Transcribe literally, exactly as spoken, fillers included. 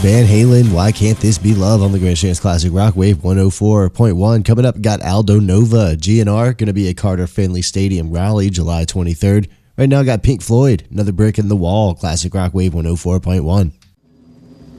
Van Halen, Why Can't This Be Love on the Grand Chance Classic Rock Wave one oh four point one. Coming up, got Aldo Nova, G N R, going to be at Carter Finley Stadium rally July twenty-third. Right now, got Pink Floyd, Another Brick in the Wall, Classic Rock Wave one oh four point one.